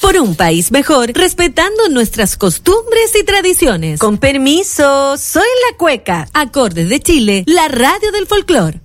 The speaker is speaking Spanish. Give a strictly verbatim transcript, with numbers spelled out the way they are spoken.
Por un país mejor, respetando nuestras costumbres y tradiciones. Con permiso, soy la Cueca. Acordes de Chile, la radio del folclor.